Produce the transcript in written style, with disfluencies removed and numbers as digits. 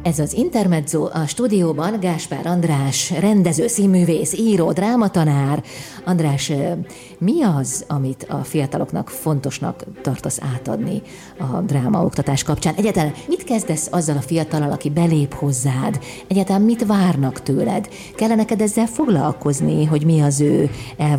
Ez az Intermezzo, a stúdióban Gáspár András, rendező, színművész, író, drámatanár. András, mi az, amit a fiataloknak fontosnak tartasz átadni a drámaoktatás kapcsán? Egyáltalán mit kezdesz azzal a fiatallal, aki belép hozzád? Egyáltalán mit várnak tőled? Kellene neked ezzel foglalkozni, hogy mi az ő